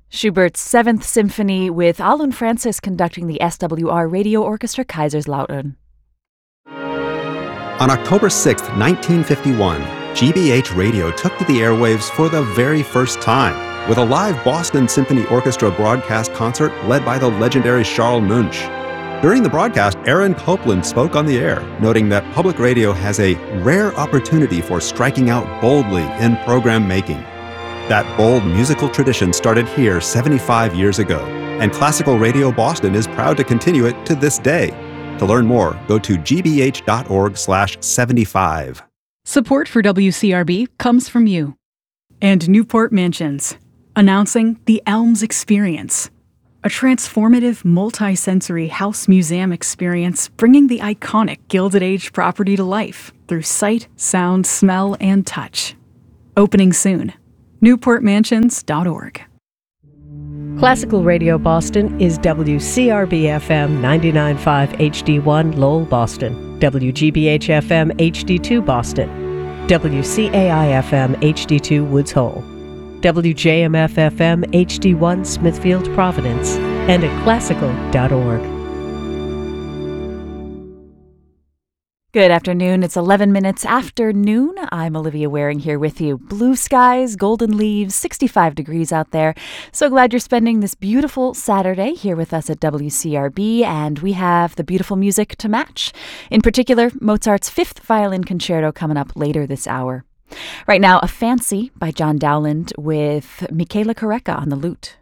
Schubert's Seventh Symphony with Alun Francis conducting the SWR Radio Orchestra Kaiserslautern. On October 6, 1951, GBH Radio took to the airwaves for the very first time with a live Boston Symphony Orchestra broadcast concert led by the legendary Charles Munch. During the broadcast, Aaron Copland spoke on the air, noting that public radio has a rare opportunity for striking out boldly in program making. That bold musical tradition started here 75 years ago, and Classical Radio Boston is proud to continue it to this day. To learn more, go to gbh.org/75. Support for WCRB comes from you. And Newport Mansions, announcing the Elms Experience, a transformative multi-sensory house museum experience bringing the iconic Gilded Age property to life through sight, sound, smell, and touch. Opening soon. NewportMansions.org. Classical Radio Boston is WCRB-FM 99.5 HD1 Lowell, Boston, WGBH-FM HD2 Boston, WCAI-FM HD2 Woods Hole, WJMF-FM HD1 Smithfield, Providence, and at classical.org. Good afternoon. It's 11 minutes after noon. I'm Olivia Waring here with you. Blue skies, golden leaves, 65 degrees out there. So glad you're spending this beautiful Saturday here with us at WCRB, and we have the beautiful music to match. In particular, Mozart's Fifth Violin Concerto coming up later this hour. Right now, A Fancy by John Dowland with Michaela Koreka on the lute.